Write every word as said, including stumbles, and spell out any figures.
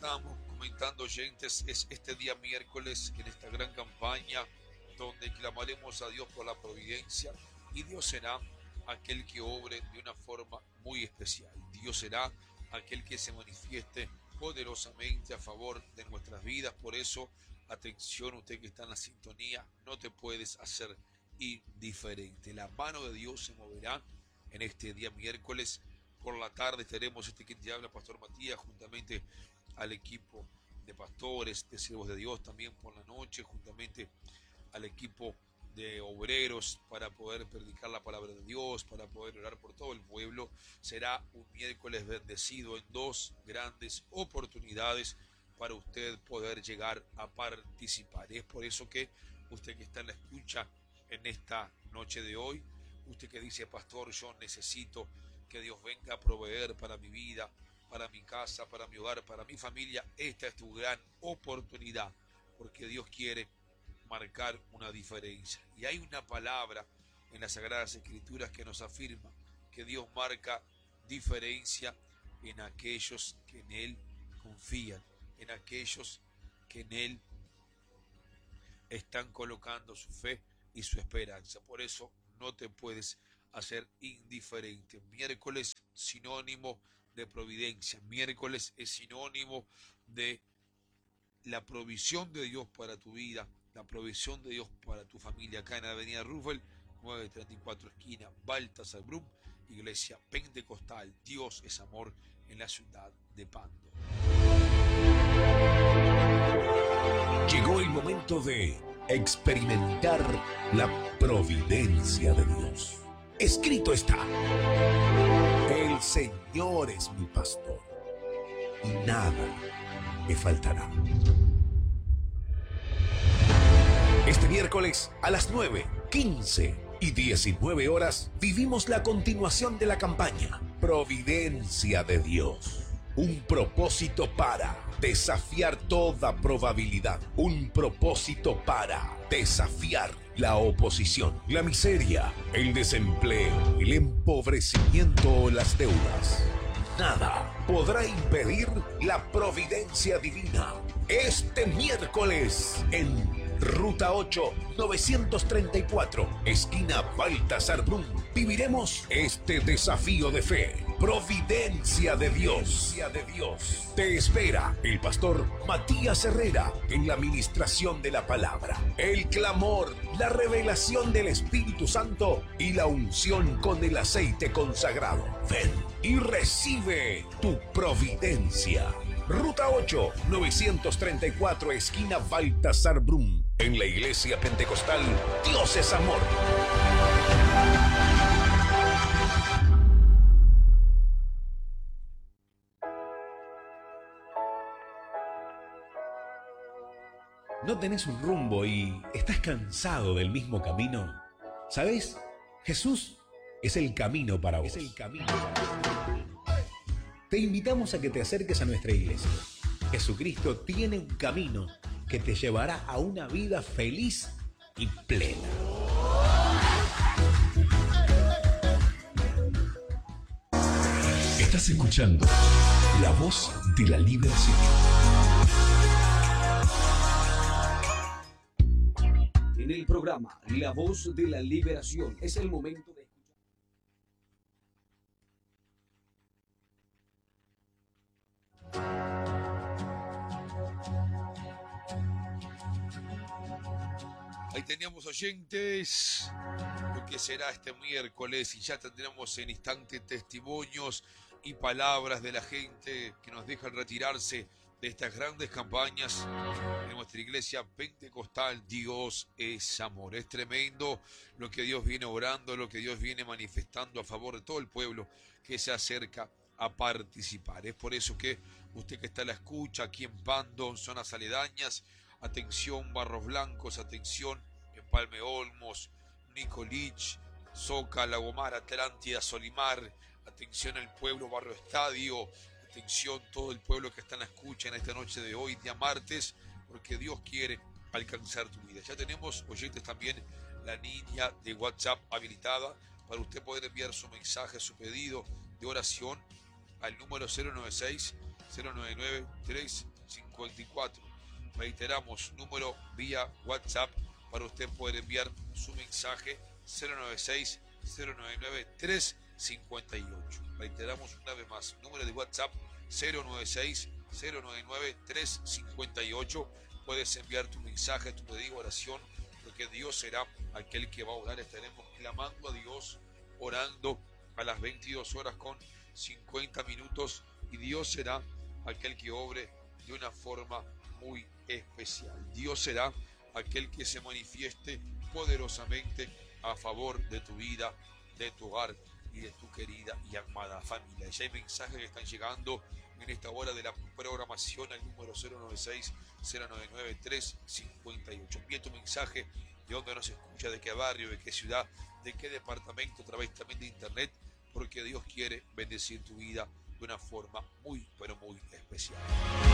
estábamos comentando, oyentes, es este día miércoles en esta gran campaña donde clamaremos a Dios por la providencia, y Dios será aquel que obre de una forma muy especial. Dios será aquel que se manifieste poderosamente a favor de nuestras vidas. Por eso, atención, usted que está en la sintonía, no te puedes hacer indiferente. La mano de Dios se moverá en este día miércoles. Por la tarde estaremos, este que te habla, Pastor Matías, juntamente al equipo de pastores, de siervos de Dios, también por la noche, juntamente al equipo de obreros, para poder predicar la palabra de Dios, para poder orar por todo el pueblo. Será un miércoles bendecido en dos grandes oportunidades para usted poder llegar a participar. Es por eso que usted que está en la escucha en esta noche de hoy, usted que dice: pastor, yo necesito que Dios venga a proveer para mi vida, para mi casa, para mi hogar, para mi familia, esta es tu gran oportunidad, porque Dios quiere marcar una diferencia. Y hay una palabra en las Sagradas Escrituras que nos afirma que Dios marca diferencia en aquellos que en Él confían, en aquellos que en Él están colocando su fe y su esperanza. Por eso no te puedes hacer indiferente. Miércoles, sinónimo de providencia. Miércoles es sinónimo de la provisión de Dios para tu vida, la provisión de Dios para tu familia. Acá en Avenida Roosevelt, nueve treinta y cuatro, esquina Baltasar Brum, Iglesia Pentecostal Dios es Amor, en la ciudad de Pando. Llegó el momento de experimentar la providencia de Dios. Escrito está: el Señor es mi pastor y nada me faltará. Este miércoles a las nueve, quince y diecinueve horas vivimos la continuación de la campaña Providencia de Dios. Un propósito para desafiar toda probabilidad. Un propósito para desafiar la oposición, la miseria, el desempleo, el empobrecimiento o las deudas. Nada podrá impedir la providencia divina. Este miércoles en Ruta ocho, novecientos treinta y cuatro, esquina Baltasar Brum, viviremos este desafío de fe. Providencia de Dios. de Dios. Te espera el pastor Matías Herrera en la ministración de la palabra, el clamor, la revelación del Espíritu Santo y la unción con el aceite consagrado. Ven y recibe tu providencia. Ruta ocho, novecientos treinta y cuatro, esquina Baltasar Brum, en la Iglesia Pentecostal Dios es Amor. ¿No tenés un rumbo y estás cansado del mismo camino? ¿Sabés? Jesús es el camino para vos. Es el camino para vos. Te invitamos a que te acerques a nuestra iglesia. Jesucristo tiene un camino que te llevará a una vida feliz y plena. Estás escuchando La Voz de la Liberación. En el programa La Voz de la Liberación es el momento de Ahí teníamos, oyentes, lo que será este miércoles, y ya tendremos en instante testimonios y palabras de la gente que nos dejan retirarse de estas grandes campañas de nuestra iglesia pentecostal Dios es Amor. Es tremendo lo que Dios viene obrando, lo que Dios viene manifestando a favor de todo el pueblo que se acerca a participar. Es por eso que usted que está a la escucha aquí en Pando, en zonas aledañas, atención Barros Blancos, atención en Palme Olmos, Nicolich, Soca, Lagomar, Atlántida, Solimar, atención al pueblo Barrio Estadio, atención todo el pueblo que está en la escucha en esta noche de hoy, día martes, porque Dios quiere alcanzar tu vida. Ya tenemos, oyentes, también la línea de WhatsApp habilitada para usted poder enviar su mensaje, su pedido de oración al número cero nueve seis, cero nueve nueve, tres cincuenta y cuatro. Reiteramos, número vía WhatsApp para usted poder enviar su mensaje cero noventa y seis, cero noventa y nueve, tres cincuenta y ocho. Reiteramos una vez más, número de WhatsApp cero noventa y seis, cero noventa y nueve, tres cincuenta y ocho. Puedes enviar tu mensaje, tu pedido, oración, porque Dios será aquel que va a orar. Estaremos clamando a Dios, orando a las veintidós horas con cincuenta minutos, y Dios será aquel que obre de una forma muy especial. Dios será aquel que se manifieste poderosamente a favor de tu vida, de tu hogar y de tu querida y amada familia. Ya hay mensajes que están llegando en esta hora de la programación al número cero noventa y seis, cero noventa y nueve, tres cincuenta y ocho. Envía tu mensaje de dónde nos escucha, de qué barrio, de qué ciudad, de qué departamento, a través también de internet, porque Dios quiere bendecir tu vida de una forma muy, pero muy especial.